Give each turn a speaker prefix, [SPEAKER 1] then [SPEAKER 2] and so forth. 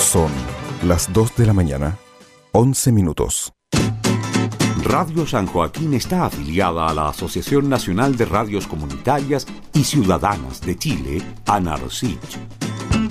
[SPEAKER 1] Son las 2 de la mañana, 11 minutos.
[SPEAKER 2] Radio San Joaquín está afiliada a la Asociación Nacional de Radios Comunitarias y Ciudadanas de Chile, ANARCICH.